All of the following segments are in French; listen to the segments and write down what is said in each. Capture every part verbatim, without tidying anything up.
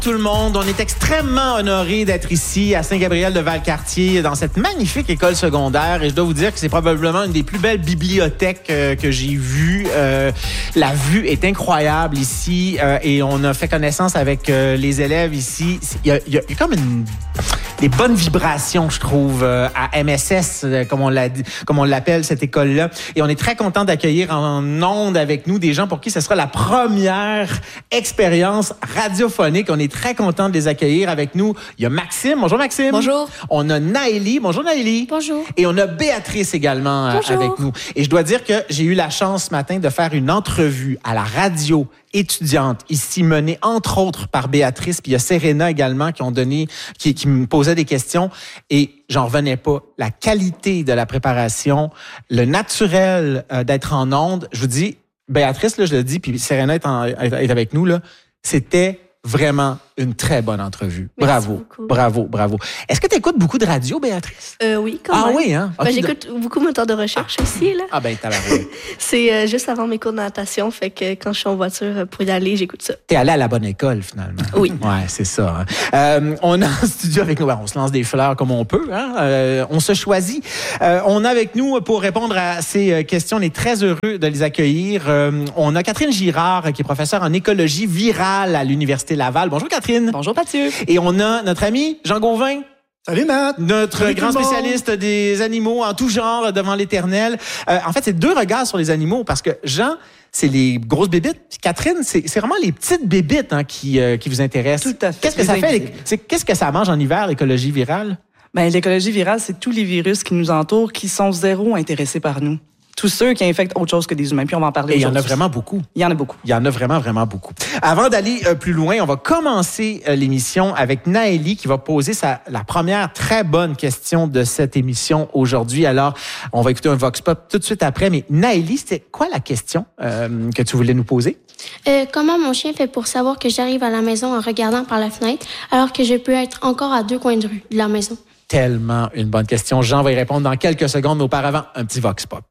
Tout le monde, on est extrêmement honorés d'être ici à Saint-Gabriel-de-Valcartier dans cette magnifique école secondaire et je dois vous dire que c'est probablement une des plus belles bibliothèques euh, que j'ai vues. Euh, la vue est incroyable ici euh, et on a fait connaissance avec euh, les élèves ici. Il y a, il y a, il y a comme une des bonnes vibrations, je trouve, euh, à M S S, euh, comme on l'a dit, comme on l'appelle cette école-là. Et on est très content d'accueillir en ondes avec nous des gens pour qui ce sera la première expérience radiophonique. On est très content de les accueillir avec nous. Il y a Maxime. Bonjour Maxime. Bonjour. On a Naëlie. Bonjour Naëlie. Bonjour. Et on a Béatrice également euh, avec nous. Et je dois dire que j'ai eu la chance ce matin de faire une entrevue à la radio étudiante, ici menée entre autres par Béatrice, puis il y a Serena également qui ont donné, qui, qui me posaient des questions et j'en revenais pas. La qualité de la préparation, le naturel euh, d'être en onde, je vous dis, Béatrice, là, je le dis, puis Serena est, en, est avec nous, là, c'était vraiment une très bonne entrevue. Merci bravo, beaucoup. bravo, bravo. Est-ce que tu écoutes beaucoup de radio, Béatrice? Euh, oui, quand ah même. Ah oui, hein? Ben, Okay, j'écoute de... beaucoup mon temps de recherche ah. aussi, là. Ah ben, tabarouette. C'est euh, juste avant mes cours de natation, fait que quand je suis en voiture pour y aller, j'écoute ça. T'es allé à la bonne école, finalement. Oui. Ouais, c'est ça. Hein. Euh, on a en studio avec nous, ben, on se lance des fleurs comme on peut, hein? Euh, on se choisit. Euh, on a avec nous, pour répondre à ces questions, on est très heureux de les accueillir. Euh, on a Catherine Girard, qui est professeure en écologie virale à l'Université Laval. Bonjour Catherine. Bonjour Mathieu. Et on a notre ami Jean Gauvin. Salut Matt. Notre Salut grand spécialiste des animaux en tout genre devant l'Éternel. Euh, en fait, c'est deux regards sur les animaux parce que Jean, c'est les grosses bébites. Puis Catherine, c'est, c'est vraiment les petites bébites hein, qui, euh, qui vous intéressent. Tout à fait. Qu'est-ce que ça fait? Les, c'est, qu'est-ce que ça mange en hiver, l'écologie virale? Ben, l'écologie virale, c'est tous les virus qui nous entourent qui sont zéro intéressés par nous. Tous ceux qui infectent autre chose que des humains. Puis on va en parler aujourd'hui. Et il y en a vraiment beaucoup. Il y en a beaucoup. Il y en a vraiment, vraiment beaucoup. Avant d'aller euh, plus loin, on va commencer euh, l'émission avec Naëlie qui va poser sa, la première très bonne question de cette émission aujourd'hui. Alors, on va écouter un Vox Pop tout de suite après. Mais Naëlie, c'était quoi la question euh, que tu voulais nous poser? Euh, comment mon chien fait pour savoir que j'arrive à la maison en regardant par la fenêtre alors que je peux être encore à deux coins de rue de la maison? Tellement une bonne question. Jean va y répondre dans quelques secondes. Mais auparavant, un petit Vox Pop.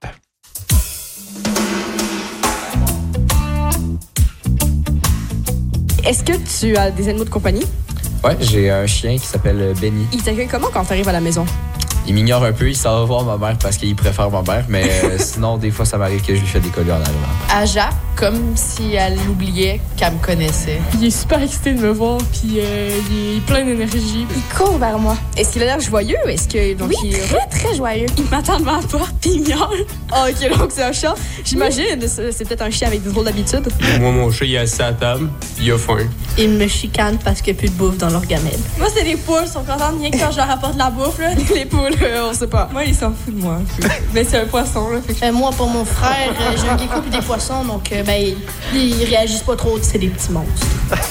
Est-ce que tu as des animaux de compagnie? Ouais, j'ai un chien qui s'appelle Benny. Il t'accueille comment quand tu arrives à la maison? Il m'ignore un peu, il s'en va voir ma mère parce qu'il préfère ma mère, mais euh, sinon, des fois, ça m'arrive que je lui fais des colis en arrivant. Aja, comme si elle oubliait qu'elle me connaissait. Il est super excité de me voir, puis euh, il est plein d'énergie. Il court vers moi. Est-ce qu'il a l'air joyeux? Est-ce que, donc, oui, il est très, très joyeux. Il m'attend devant la porte, puis il miaule. Ah, oh, OK, donc c'est un chat. J'imagine, c'est, c'est peut-être un chien avec des drôles d'habitudes. Moi, mon chat, il est assis à la table, il a faim. Il me chicane parce qu'il n'y a plus de bouffe dans l'orgamelle. Moi, c'est les poules, ils sont contents de rien que quand je leur apporte de la bouffe, là. Les poules, euh, on sait pas. Moi, il s'en fout de moi. Mais c'est un poisson, là. Fait que... euh, moi, pour mon frère, euh, j'ai un gecko et des poissons, donc euh, ben, ils, ils réagissent pas trop, c'est des petits monstres.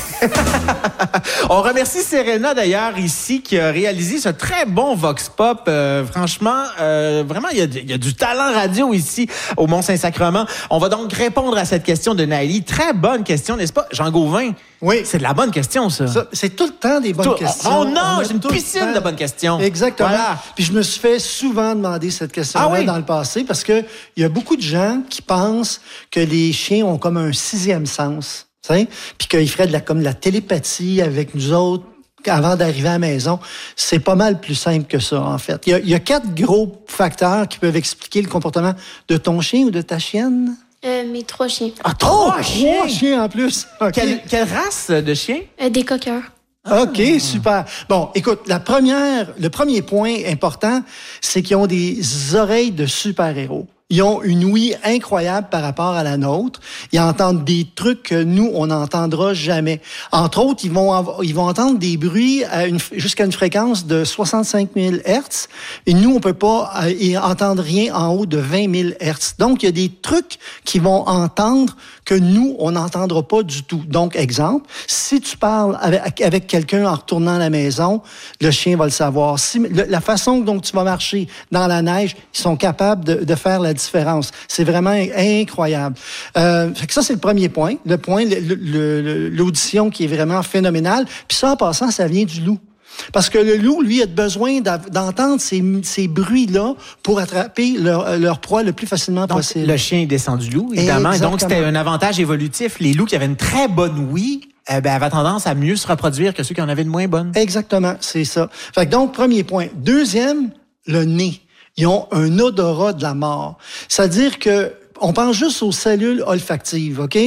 On remercie Serena d'ailleurs ici qui a réalisé ce très bon Vox Pop. Euh, franchement, euh, vraiment, il y, a, il y a du talent radio ici au Mont-Saint-Sacrement. On va donc répondre à cette question de Naëlie. Très bonne question, n'est-ce pas, Jean Gauvin? Oui. C'est de la bonne question, ça. ça c'est tout le temps des bonnes tout, questions. Oh non, j'ai une piscine de bonnes questions. Exactement. Voilà. Puis je me suis fait souvent demander cette question-là ah oui? dans le passé parce que il y a beaucoup de gens qui pensent que les chiens ont comme un sixième sens. Puis qu'ils feraient de la, comme de la télépathie avec nous autres avant d'arriver à la maison. C'est pas mal plus simple que ça, en fait. Il y a, il y a quatre gros facteurs qui peuvent expliquer le comportement de ton chien ou de ta chienne. Euh, mes trois chiens. Ah, trois oh, chiens! Trois chiens en plus! Okay. Quelle, quelle race de chien? Euh, des coqueurs. OK, ah. super. Bon, écoute, la première, le premier point important, c'est qu'ils ont des oreilles de super-héros. Ils ont une ouïe incroyable par rapport à la nôtre. Ils entendent des trucs que nous, on n'entendra jamais. Entre autres, ils vont, avoir, ils vont entendre des bruits à une, jusqu'à une fréquence de soixante-cinq mille hertz. Et nous, on peut pas euh, entendre rien en haut de vingt mille hertz. Donc, il y a des trucs qu'ils vont entendre que nous, on n'entendra pas du tout. Donc, exemple, si tu parles avec, avec quelqu'un en retournant à la maison, le chien va le savoir. Si, le, la façon dont tu vas marcher dans la neige, ils sont capables de, de faire la différence. C'est vraiment incroyable. Euh, fait que ça, c'est le premier point. Le point, le, le, le, l'audition qui est vraiment phénoménale. Puis ça, en passant, ça vient du loup. Parce que le loup, lui, a besoin d'entendre ces, ces bruits-là pour attraper leur, leur proie le plus facilement donc, possible. Le chien descend du loup, évidemment. Exactement. Donc, c'était un avantage évolutif. Les loups qui avaient une très bonne ouïe eh ben, avait tendance à mieux se reproduire que ceux qui en avaient de moins bonnes. Exactement, c'est ça. Fait que donc, premier point. Deuxième, le nez. Ils ont un odorat de la mort. C'est-à-dire que on pense juste aux cellules olfactives, OK?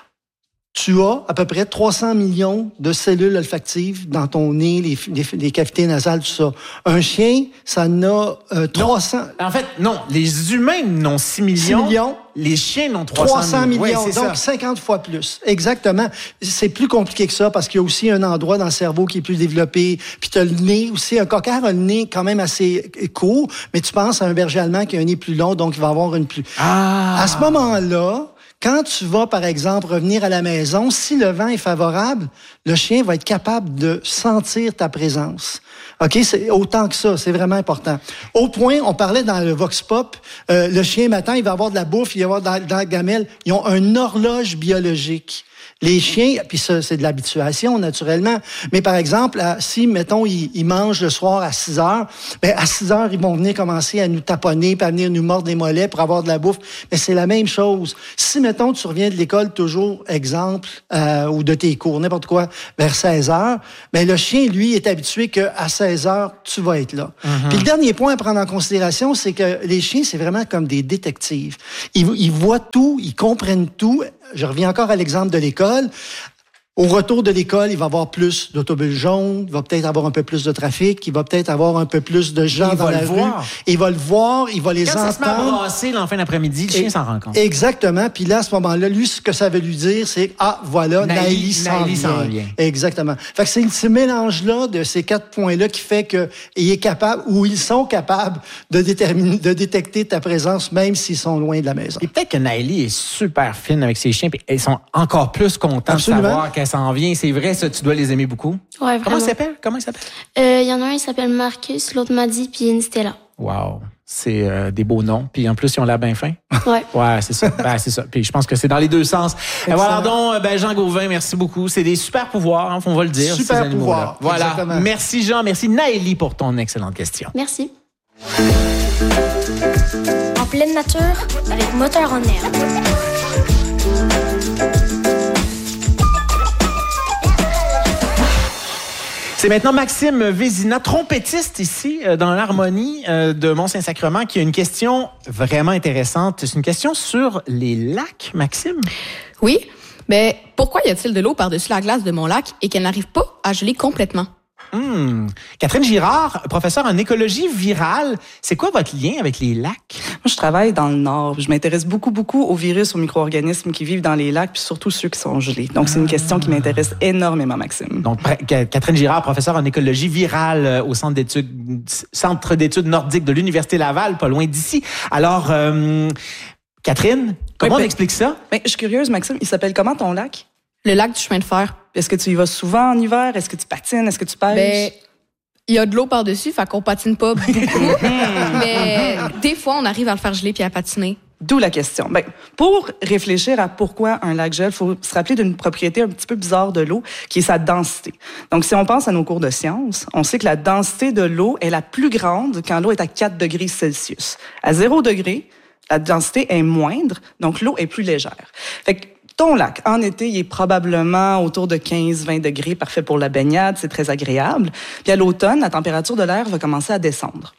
Tu as à peu près trois cents millions de cellules olfactives dans ton nez, les, les, les cavités nasales, tout ça. Un chien, ça en a euh, trois cents. Non. En fait, non. Les humains n'ont six millions. six millions. Les chiens n'ont trois cents millions. millions. Ouais, donc, ça. cinquante fois plus. Exactement. C'est plus compliqué que ça parce qu'il y a aussi un endroit dans le cerveau qui est plus développé. Puis tu as le nez aussi. Un coquard a le nez quand même assez court, mais tu penses à un berger allemand qui a un nez plus long, donc il va avoir une plus... Ah! À ce moment-là, quand tu vas, par exemple, revenir à la maison, si le vent est favorable, le chien va être capable de sentir ta présence. OK? C'est autant que ça. C'est vraiment important. Au point, on parlait dans le Vox Pop, euh, le chien, matin, il va avoir de la bouffe, il va avoir dans, dans la gamelle. Ils ont une horloge biologique. Les chiens, puis ça, c'est de l'habituation, naturellement. Mais par exemple, à, si, mettons, ils, ils mangent le soir à six heures, bien, à six heures, ils vont venir commencer à nous taponner, puis à venir nous mordre les mollets pour avoir de la bouffe. Mais c'est la même chose. Si, mettons, tu reviens de l'école, toujours, exemple, euh, ou de tes cours, n'importe quoi, vers seize heures, bien, le chien, lui, est habitué qu'à seize heures, tu vas être là. Mm-hmm. Puis le dernier point à prendre en considération, c'est que les chiens, c'est vraiment comme des détectives. Ils, ils voient tout, ils comprennent tout. Je reviens encore à l'exemple de l'école. Au retour de l'école, il va y avoir plus d'autobus jaunes, il va peut-être avoir un peu plus de trafic, il va peut-être avoir un peu plus de gens il dans la rue. Voir. Il va le voir, il va les Quand entendre. ça se met à brasser en fin d'après-midi, le chien s'en rend compte. Exactement. Puis là, à ce moment-là, lui, ce que ça veut lui dire, c'est « Ah, voilà, Naïli s'en vient. vient. » Exactement. Fait que c'est ce mélange-là de ces quatre points-là qui fait qu'il est capable, ou ils sont capables de déterminer, de détecter ta présence, même s'ils sont loin de la maison. Et peut-être que Naïli est super fine avec ses chiens, puis ils sont encore plus contents Absolument. de savoir qu'elle s'en vient. C'est vrai, ça, tu dois les aimer beaucoup. Ouais, Comment il s'appelle? Comment il s'appelle? Il euh, y en a un, il s'appelle Marcus, l'autre Maddy, puis une Stella. Wow. C'est euh, des beaux noms. Puis en plus, ils ont l'air bien fins. Ouais. Ouais, c'est ça. Ben, c'est ça. Puis je pense que c'est dans les deux sens. Et voilà donc, ben, Jean Gauvin, merci beaucoup. C'est des super pouvoirs, hein, on va le dire. Super pouvoirs. Voilà. Exactement. Merci Jean, merci Naïli pour ton excellente question. Merci. En pleine nature, avec moteur en herbe. C'est maintenant Maxime Vézina, trompettiste ici, euh, dans l'harmonie euh, de Mont-Saint-Sacrement, qui a une question vraiment intéressante. C'est une question sur les lacs, Maxime. Oui, mais pourquoi y a-t-il de l'eau par-dessus la glace de mon lac et qu'elle n'arrive pas à geler complètement? Hum. Catherine Girard, professeure en écologie virale. C'est quoi votre lien avec les lacs? Moi, je travaille dans le Nord. Je m'intéresse beaucoup, beaucoup aux virus, aux micro-organismes qui vivent dans les lacs, puis surtout ceux qui sont gelés. Donc, c'est une question qui m'intéresse énormément, Maxime. Donc, Catherine Girard, professeure en écologie virale au Centre d'études, Centre d'études nordiques de l'Université Laval, pas loin d'ici. Alors, euh, Catherine, comment oui, ben, on explique ça? Ben, je suis curieuse, Maxime. Il s'appelle comment ton lac? Le lac du chemin de fer. Est-ce que tu y vas souvent en hiver? Est-ce que tu patines? Est-ce que tu pêches? Ben, il y a de l'eau par-dessus, fait qu'on patine pas beaucoup. Mais des fois, on arrive à le faire geler puis à patiner. D'où la question. Ben, pour réfléchir à pourquoi un lac gèle, il faut se rappeler d'une propriété un petit peu bizarre de l'eau, qui est sa densité. Donc, si on pense à nos cours de sciences, on sait que la densité de l'eau est la plus grande quand l'eau est à quatre degrés Celsius. À zéro degré, la densité est moindre, donc l'eau est plus légère. Fait que ton lac, en été, il est probablement autour de quinze à vingt degrés, parfait pour la baignade, c'est très agréable. Puis à l'automne, la température de l'air va commencer à descendre.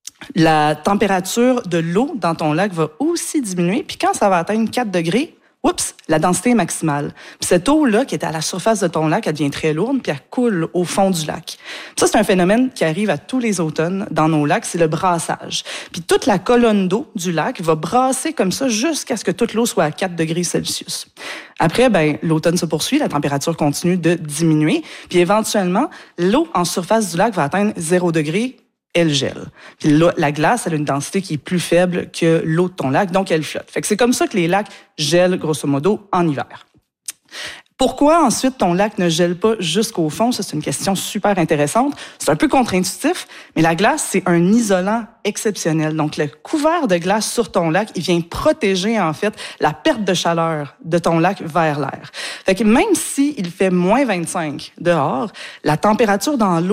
La température de l'eau dans ton lac va aussi diminuer, puis quand ça va atteindre quatre degrés, oups, la densité est maximale. Puis cette eau-là, qui est à la surface de ton lac, elle devient très lourde, puis elle coule au fond du lac. Ça, c'est un phénomène qui arrive à tous les automnes dans nos lacs, c'est le brassage. Puis toute la colonne d'eau du lac va brasser comme ça jusqu'à ce que toute l'eau soit à quatre degrés Celsius. Après, ben, l'automne se poursuit, la température continue de diminuer, puis éventuellement, l'eau en surface du lac va atteindre zéro degré, elle gèle. Puis là, la glace, elle a une densité qui est plus faible que l'eau de ton lac, donc elle flotte. Fait que c'est comme ça que les lacs gèlent, grosso modo, en hiver. Pourquoi ensuite ton lac ne gèle pas jusqu'au fond? Ça, c'est une question super intéressante. C'est un peu contre-intuitif, mais la glace, c'est un isolant exceptionnel. Donc, le couvert de glace sur ton lac, il vient protéger, en fait, la perte de chaleur de ton lac vers l'air. Fait que même s'il fait moins vingt-cinq dehors, la température dans l'eau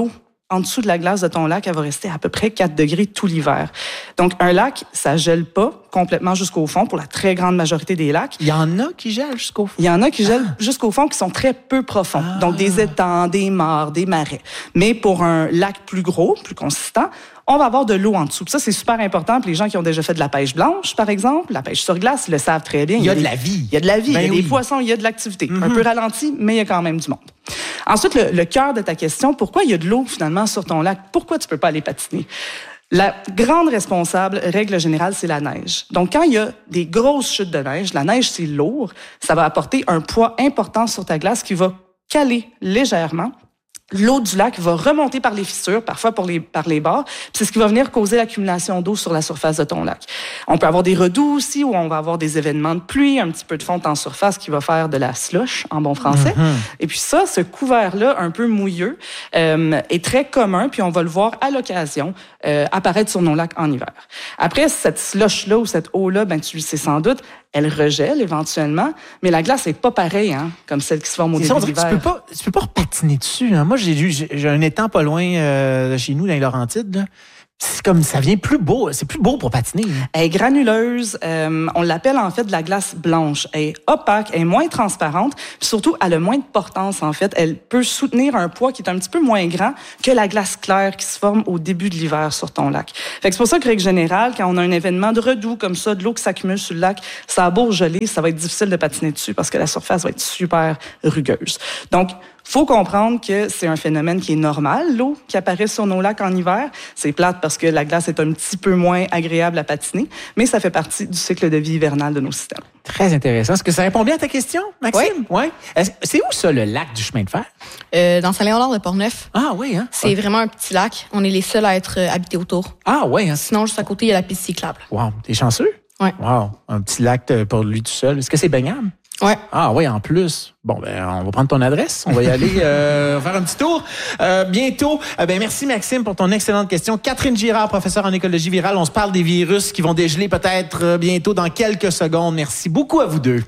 en dessous de la glace de ton lac, elle va rester à peu près quatre degrés tout l'hiver. Donc, un lac, ça gèle pas complètement jusqu'au fond pour la très grande majorité des lacs. Il y en a qui gèlent jusqu'au fond? Il y en a qui gèlent ah. jusqu'au fond, qui sont très peu profonds. Ah. Donc, des étangs, des mares, des marais. Mais pour un lac plus gros, plus consistant, on va avoir de l'eau en dessous. Puis ça, c'est super important pour les gens qui ont déjà fait de la pêche blanche, par exemple. La pêche sur glace, ils le savent très bien. Il y a, il y a de des, la vie. Il y a de la vie, ben il y a oui. des poissons, il y a de l'activité. Mm-hmm. Un peu ralenti, mais il y a quand même du monde. Ensuite, le, le cœur de ta question, pourquoi il y a de l'eau finalement sur ton lac? Pourquoi tu peux pas aller patiner? La grande responsable, règle générale, c'est la neige. Donc, quand il y a des grosses chutes de neige, la neige, c'est lourd, ça va apporter un poids important sur ta glace qui va caler légèrement. L'eau du lac va remonter par les fissures, parfois pour les, par les bords, puis c'est ce qui va venir causer l'accumulation d'eau sur la surface de ton lac. On peut avoir des redoux aussi, où on va avoir des événements de pluie, un petit peu de fonte en surface qui va faire de la slush, en bon français. Mm-hmm. Et puis ça, ce couvert-là, un peu mouilleux, euh, est très commun, puis on va le voir à l'occasion euh, apparaître sur nos lacs en hiver. Après, cette slush-là ou cette eau-là, ben tu le sais sans doute, elle regèle éventuellement, mais la glace n'est pas pareille, hein, comme celle qui se forme au début de l'hiver. Tu peux pas, tu peux pas repatiner dessus. Hein. Moi, j'ai eu, j'ai un étang pas loin euh, de chez nous, dans les Laurentides. Là. C'est comme, ça vient plus beau. C'est plus beau pour patiner. Hein. Elle est granuleuse. Euh, on l'appelle en fait de la glace blanche. Elle est opaque, elle est moins transparente. Puis surtout, elle a moins de portance en fait. Elle peut soutenir un poids qui est un petit peu moins grand que la glace claire qui se forme au début de l'hiver sur ton lac. Fait que c'est pour ça que, règle générale, quand on a un événement de redoux comme ça, de l'eau qui s'accumule sur le lac, ça a beau geler, ça va être difficile de patiner dessus parce que la surface va être super rugueuse. Donc, faut comprendre que c'est un phénomène qui est normal, l'eau qui apparaît sur nos lacs en hiver. C'est plate parce que la glace est un petit peu moins agréable à patiner, mais ça fait partie du cycle de vie hivernal de nos systèmes. Très intéressant. Est-ce que ça répond bien à ta question, Maxime? Oui. Ouais. C'est où ça, le lac du chemin de fer? Euh, dans Saint-Léonard de Portneuf. Ah oui, hein? C'est vraiment un petit lac. On est les seuls à être habités autour. Ah oui, hein? Sinon, juste à côté, il y a la piste cyclable. Wow, t'es chanceux? Oui. Wow, un petit lac pour lui tout seul. Est-ce que c'est baignable? Ouais. Ah oui, en plus. Bon, ben, on va prendre ton adresse. On va y aller euh, faire un petit tour. Euh, bientôt. Euh, ben, merci, Maxime, pour ton excellente question. Catherine Girard, professeure en écologie virale. On se parle des virus qui vont dégeler peut-être euh, bientôt dans quelques secondes. Merci beaucoup à vous deux.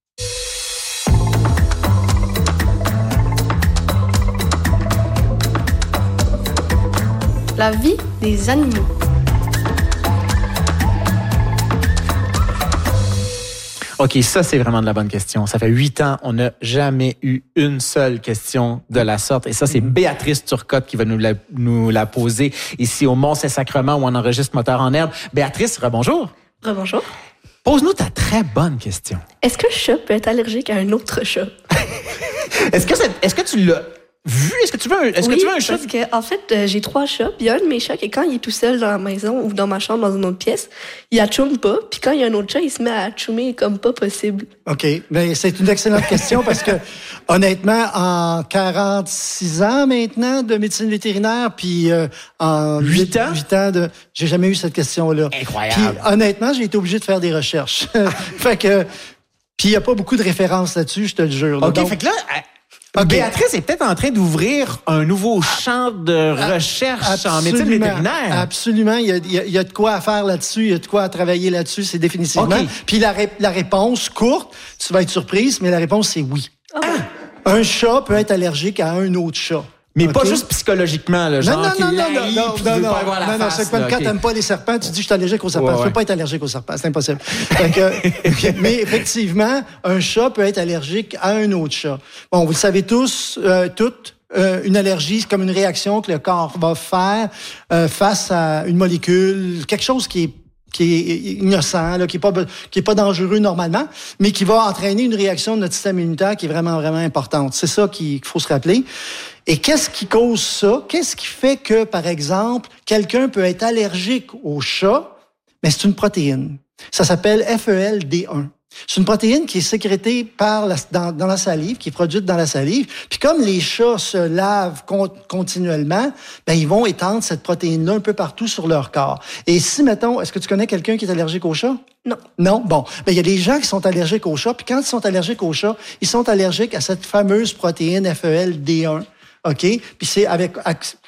La vie des animaux. OK, ça, c'est vraiment de la bonne question. Ça fait huit ans, on n'a jamais eu une seule question de la sorte. Et ça, c'est Béatrice Turcotte qui va nous la, nous la poser ici au Mont-Saint-Sacrement où on enregistre Moteur en herbe. Béatrice, rebonjour. Rebonjour. Pose-nous ta très bonne question. Est-ce que le chat peut être allergique à un autre chat? est-ce que, est-ce que tu l'as vu? Est-ce que tu veux un, est-ce oui, que tu veux un chat? parce que, en fait, euh, j'ai trois chats. Puis il y a un de mes chats qui, quand il est tout seul dans la maison ou dans ma chambre, dans une autre pièce, il atchoume pas. Puis quand il y a un autre chat, il se met à atchoumer comme pas possible. OK. Bien, c'est une excellente question parce que, honnêtement, en quarante-six ans maintenant de médecine vétérinaire, puis euh, en huit ans, huit ans de, j'ai jamais eu cette question-là. Incroyable. Puis, honnêtement, j'ai été obligé de faire des recherches. fait que, puis il y a pas beaucoup de références là-dessus, je te le jure. Là. OK, Donc, fait que là... Okay. Béatrice est peut-être en train d'ouvrir un nouveau champ de recherche absolument, en médecine vétérinaire. Absolument. Il y, a, il, y a, il y a de quoi à faire là-dessus. Il y a de quoi à travailler là-dessus, c'est définitivement. Okay. Puis la, la réponse courte, tu vas être surprise, mais la réponse, c'est oui. Ah. Un chat peut être allergique à un autre chat. Mais okay. pas juste psychologiquement, là, genre non, non, qu'il non, l'arrive, non, non, puis non, veut non, pas avoir la non, face. Non, c'est quand okay. t'aimes pas les serpents, tu dis je suis allergique aux serpents. Ouais, tu ouais. peux pas être allergique aux serpents, c'est impossible. Fait que, mais effectivement, un chat peut être allergique à un autre chat. Bon, vous le savez tous, euh, toutes, euh, une allergie, c'est comme une réaction que le corps va faire euh, face à une molécule, quelque chose qui est qui est innocent, là, qui est pas qui est pas dangereux normalement, mais qui va entraîner une réaction de notre système immunitaire qui est vraiment vraiment importante. C'est ça qu'il faut se rappeler. Et qu'est-ce qui cause ça? Qu'est-ce qui fait que, par exemple, quelqu'un peut être allergique au chat? Mais c'est une protéine. Ça s'appelle F E L D un. C'est une protéine qui est sécrétée par la, dans, dans la salive, qui est produite dans la salive. Puis comme les chats se lavent con, continuellement, ben ils vont étendre cette protéine-là un peu partout sur leur corps. Et si, mettons, est-ce que tu connais quelqu'un qui est allergique au chat? Non. Non? Bon. Ben il y a des gens qui sont allergiques au chat. Puis quand ils sont allergiques au chat, ils sont allergiques à cette fameuse protéine F E L D un. OK? Puis c'est avec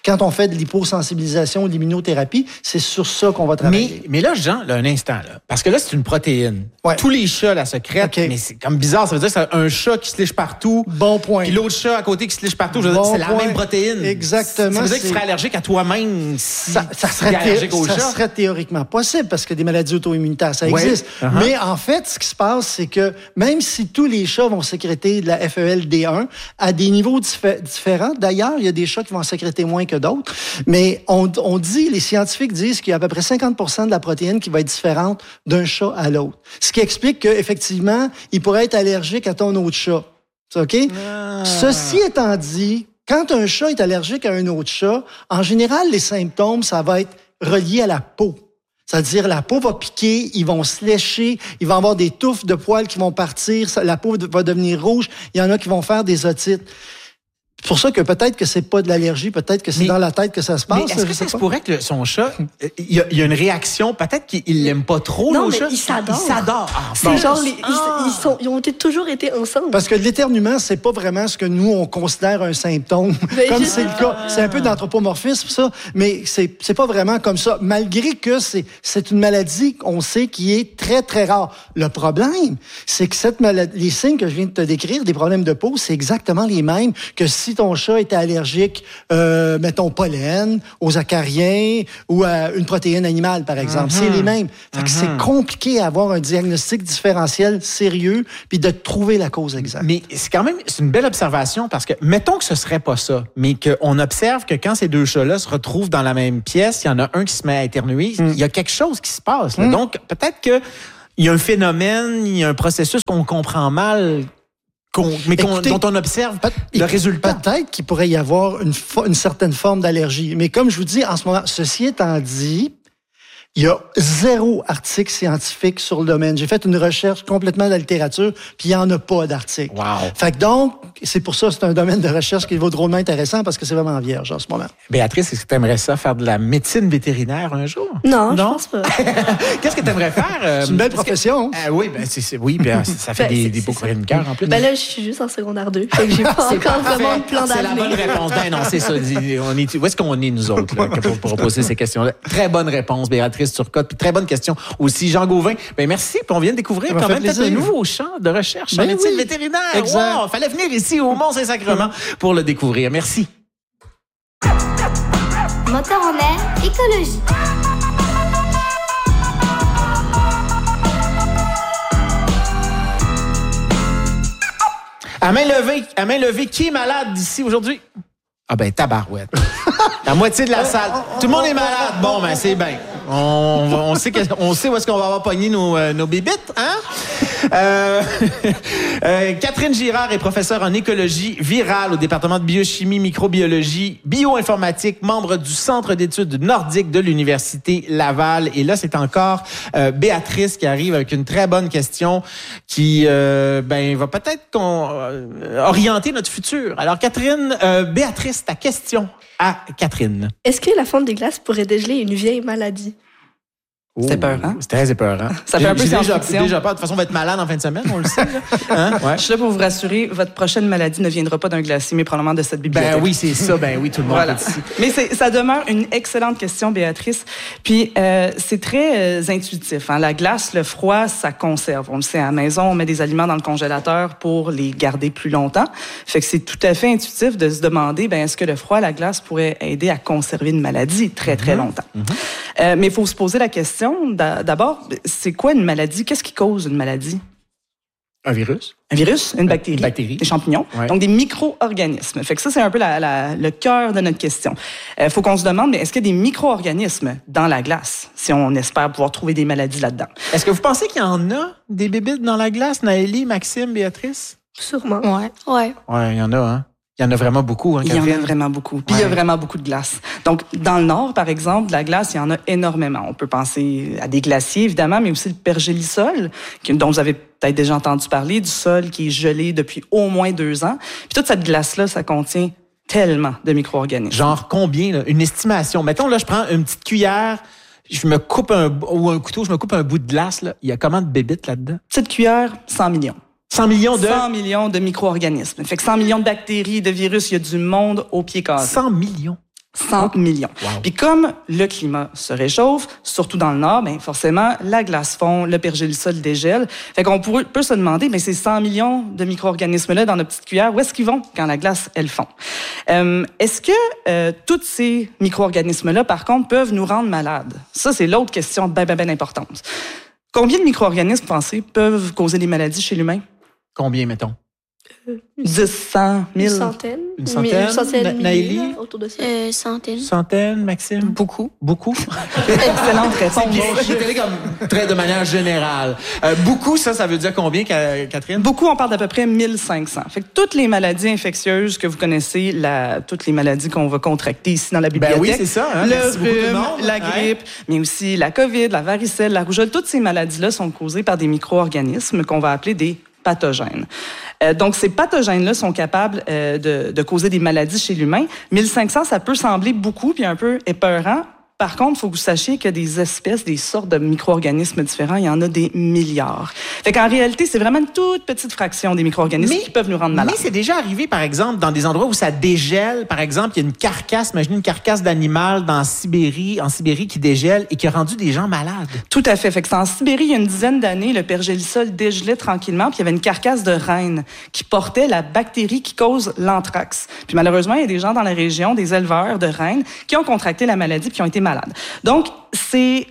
quand on fait de l'hyposensibilisation ou de l'immunothérapie, c'est sur ça qu'on va travailler. Mais, mais là, Jean, là, un instant, là, parce que là, c'est une protéine. Ouais. Tous les chats la secrètent, okay. mais c'est comme bizarre. Ça veut dire que c'est un chat qui se liche partout. Bon point. Puis l'autre chat à côté qui se liche partout. Je veux bon dire, c'est point. la même protéine. Exactement. Ça veut dire que tu serais allergique à toi-même si ça, ça tu serait es allergique au ça chat. Ça serait théoriquement possible parce que des maladies auto-immunitaires, ça ouais. existe. Uh-huh. Mais en fait, ce qui se passe, c'est que même si tous les chats vont sécréter de la F E L D un à des niveaux dif- différents, d'ailleurs, il y a des chats qui vont en sécréter moins que d'autres, mais on, on dit, les scientifiques disent qu'il y a à peu près cinquante pour cent de la protéine qui va être différente d'un chat à l'autre. Ce qui explique qu'effectivement, il pourrait être allergique à ton autre chat. OK? Ah. Ceci étant dit, quand un chat est allergique à un autre chat, en général, les symptômes, ça va être relié à la peau. C'est-à-dire, la peau va piquer, ils vont se lécher, il va y avoir des touffes de poils qui vont partir, la peau va devenir rouge, il y en a qui vont faire des otites. C'est pour ça que peut-être que c'est pas de l'allergie, peut-être que c'est mais, dans la tête que ça se passe. Mais est-ce que ça se pourrait que le, son chat, il y, a, il y a une réaction, peut-être qu'il l'aime pas trop, non, le mais chat? il s'adore. Il s'adore. Ah, c'est bon. genre, les, ah. ils, ils, sont, ils ont été, toujours été ensemble. Parce que l'éternuement, c'est pas vraiment ce que nous, on considère un symptôme. Mais comme je... c'est le cas. C'est un peu d'anthropomorphisme, ça, mais c'est, c'est pas vraiment comme ça. Malgré que c'est, c'est une maladie, on sait, qui est très, très rare. Le problème, c'est que cette maladie, les signes que je viens de te décrire, des problèmes de peau, c'est exactement les mêmes que si ton chat était allergique allergique, euh, mettons, pollen, aux acariens ou à une protéine animale, par exemple. Mm-hmm. C'est les mêmes. Fait que mm-hmm. c'est compliqué à avoir un diagnostic différentiel sérieux puis de trouver la cause exacte. Mais c'est quand même c'est une belle observation parce que, mettons que ce serait pas ça, mais qu'on observe que quand ces deux chats-là se retrouvent dans la même pièce, il y en a un qui se met à éternuer, il mm. y a quelque chose qui se passe. Là. Mm. Donc, peut-être que il y a un phénomène, il y a un processus qu'on comprend mal, qu'on, mais qu'on, Écoutez, dont on observe peut, le résultat. Peut-être qu'il pourrait y avoir une, une certaine forme d'allergie. Mais comme je vous dis, en ce moment, ceci étant dit, il y a zéro article scientifique sur le domaine. J'ai fait une recherche complètement de la littérature, puis il n'y en a pas d'article. Wow. Fait que donc, c'est pour ça que c'est un domaine de recherche qui vaut drôlement intéressant parce que c'est vraiment vierge en ce moment. Béatrice, est-ce que tu aimerais ça faire de la médecine vétérinaire un jour? Non, non? je pense pas. Qu'est-ce que tu aimerais faire? Euh, c'est une belle profession. Que, euh, oui, ben, c'est, c'est, oui ben, ça fait ben, des, des beaux chroniqueurs en plus. Ben là, je suis juste en secondaire deux. Fait que j'ai pas encore parfait. Vraiment de plan d'avenir. C'est la bonne réponse. Ben non, c'est ça. On est, où est-ce qu'on est, nous autres, là, pour, pour poser ces questions-là? Très bonne réponse, Béatrice Turcotte. Puis très bonne question aussi, Jean Gauvin. Ben merci. Puis on vient de découvrir quand même peut-être un nouveau champ de recherche ben en médecine oui. vétérinaire. Exact. Wow, fallait venir ici au Mont-Saint-Sacrement pour le découvrir. Merci. Moteur en air, écologie. À main levée, à main levée, qui est malade d'ici aujourd'hui? Ah ben, tabarouette. La moitié de la salle. Tout le monde est malade. Bon, ben, c'est bien. On, on, sait que, on sait où est-ce qu'on va avoir pogné nos, euh, nos bébites, hein? Euh, euh, Catherine Girard est professeure en écologie virale au département de biochimie, microbiologie, bioinformatique, membre du Centre d'études nordiques de l'Université Laval. Et là, c'est encore euh, Béatrice qui arrive avec une très bonne question qui euh, ben, va peut-être qu'on, euh, orienter notre futur. Alors, Catherine, euh, Béatrice, ta question à Catherine. Est-ce que la fonte des glaces pourrait dégeler une vieille maladie? Oh, c'est peur, hein? C'est très épeurant. Ça fait un peu j'ai déjà, science-fiction. déjà peur. De toute façon, on va être malade en fin de semaine, on le sait. Là. Hein? Ouais. Je suis là pour vous rassurer, votre prochaine maladie ne viendra pas d'un glacier, mais probablement de cette bibliothèque. Ben oui, c'est ça. Ben oui, tout le monde voilà. est ici. Mais c'est, ça demeure une excellente question, Béatrice. Puis, euh, c'est très euh, intuitif. Hein? La glace, le froid, ça conserve. On le sait, à la maison, on met des aliments dans le congélateur pour les garder plus longtemps. Fait que c'est tout à fait intuitif de se demander, ben, est-ce que le froid, la glace pourrait aider à conserver une maladie très, très longtemps? Mm-hmm. Euh, mais il faut se poser la question, d'abord, c'est quoi une maladie? Qu'est-ce qui cause une maladie? Un virus. Un virus, une bactérie, une bactérie. des champignons, ouais. Donc des micro-organismes. Fait que ça, c'est un peu la, la, le cœur de notre question. Il euh, faut qu'on se demande, mais est-ce qu'il y a des micro-organismes dans la glace, si on espère pouvoir trouver des maladies là-dedans? Est-ce que vous pensez qu'il y en a des bébites dans la glace, Naëlie, Maxime, Béatrice? Sûrement. Ouais. Ouais. Ouais, il y en a, hein? Il y en a vraiment beaucoup, hein, Catherine? Il y en a vraiment beaucoup. Puis ouais. Il y a vraiment beaucoup de glace. Donc, dans le nord, par exemple, de la glace, il y en a énormément. On peut penser à des glaciers, évidemment, mais aussi le pergélisol, dont vous avez peut-être déjà entendu parler, du sol qui est gelé depuis au moins deux ans. Puis toute cette glace-là, ça contient tellement de micro-organismes. Genre combien, là? Une estimation. Mettons, là, je prends une petite cuillère, je me coupe un, ou un couteau, je me coupe un bout de glace, là. Il y a combien de bébites là-dedans? Petite cuillère, cent millions. cent millions de... cent millions de micro-organismes. Fait que cent millions de bactéries, de virus, il y a du monde au pied cassé. cent millions? cent millions. Wow. Puis comme le climat se réchauffe, surtout dans le nord, ben forcément, la glace fond, le pergélisol dégèle. Fait qu'on pourrait, peut se demander, mais ces cent millions de micro-organismes-là dans nos petites cuillères, où est-ce qu'ils vont quand la glace, elle fond? Euh, est-ce que euh, tous ces micro-organismes-là, par contre, peuvent nous rendre malades? Ça, c'est l'autre question bien, bien, bien importante. Combien de micro-organismes, pensez, peuvent causer des maladies chez l'humain? Combien, mettons? dix, cent, mille. Une centaine. Une centaine. Une centaine. Na- Naïli? Milliers, autour de ça. Euh, centaine. Centaine, Maxime? Beaucoup. Beaucoup? Excellente réponse. J'étais allé comme très de manière générale. Euh, beaucoup, ça, ça veut dire combien, Catherine? Beaucoup, on parle d'à peu près mille cinq cents. Fait que toutes les maladies infectieuses que vous connaissez, la, toutes les maladies qu'on va contracter ici dans la bibliothèque. Ben oui, c'est ça. Hein? Le Merci beaucoup, tout le rhume, monde. la grippe, ouais. mais aussi la COVID, la varicelle, la rougeole. Toutes ces maladies-là sont causées par des micro-organismes qu'on va appeler des pathogènes. Euh, donc, ces pathogènes-là sont capables euh, de, de causer des maladies chez l'humain. mille cinq cents, ça peut sembler beaucoup puis un peu épeurant. Par contre, il faut que vous sachiez que des espèces, des sortes de micro-organismes différents, il y en a des milliards. Fait qu'en réalité, c'est vraiment une toute petite fraction des micro-organismes mais, qui peuvent nous rendre malades. Mais c'est déjà arrivé, par exemple, dans des endroits où ça dégèle. Par exemple, il y a une carcasse, imaginez une carcasse d'animal dans Sibérie, en Sibérie qui dégèle et qui a rendu des gens malades. Tout à fait. Fait que c'est en Sibérie, il y a une dizaine d'années, le pergélisol dégelait tranquillement, puis il y avait une carcasse de reine qui portait la bactérie qui cause l'anthrax. Puis malheureusement, il y a des gens dans la région, des éleveurs de reines, qui ont contracté la maladie puis qui ont été malades. Donc, c'est...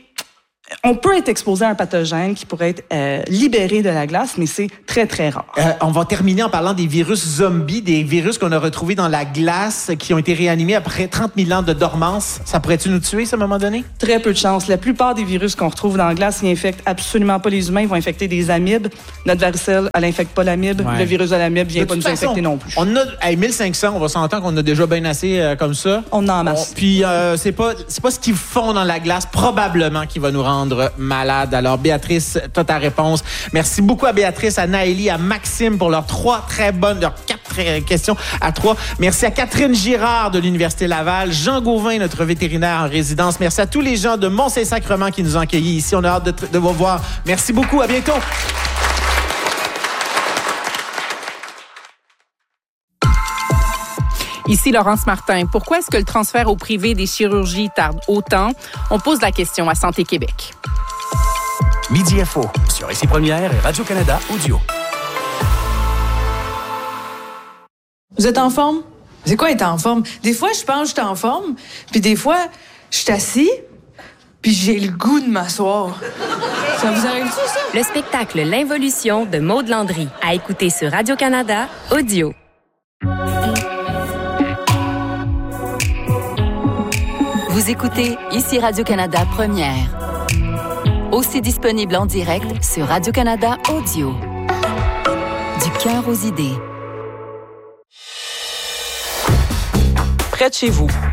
On peut être exposé à un pathogène qui pourrait être euh, libéré de la glace, mais c'est très, très rare. Euh, on va terminer en parlant des virus zombies, des virus qu'on a retrouvés dans la glace, qui ont été réanimés après trente mille ans de dormance. Ça pourrait-tu nous tuer, ça, à un moment donné? Très peu de chance. La plupart des virus qu'on retrouve dans la glace, ils infectent absolument pas les humains. Ils vont infecter des amibes. Notre varicelle, elle n'infecte pas l'amibe. Ouais. Le virus de l'amibe vient De pas nous toute façon, infecter non plus. On a hey, mille cinq cents, on va s'entendre qu'on a déjà bien assez euh, comme ça. On en masse. On, puis euh, c'est pas c'est pas ce qu'ils font dans la glace probablement qui va nous rendre malades. Alors Béatrice, t'as ta réponse. Merci beaucoup à Béatrice, à Naëlie, à Maxime pour leurs trois très bonnes, leurs quatre très, questions à trois. Merci à Catherine Girard de l'Université Laval, Jean Gauvin, notre vétérinaire en résidence. Merci à tous les gens de Mont-Saint-Sacrement qui nous ont accueillis ici. On a hâte de, de vous voir. Merci beaucoup. À bientôt. Ici Laurence Martin. Pourquoi est-ce que le transfert au privé des chirurgies tarde autant? On pose la question à Santé Québec. Midi Info sur Ici Première et Radio-Canada Audio. Vous êtes en forme? C'est quoi être en forme? Des fois, je pense que je suis en forme, puis des fois, je suis assis, puis j'ai le goût de m'asseoir. Ça vous arrive-tu, ça? Le spectacle L'Involution de Maud Landry, à écouter sur Radio-Canada Audio. Vous écoutez Ici Radio-Canada Première. Aussi disponible en direct sur Radio-Canada Audio. Du cœur aux idées. Près de chez vous,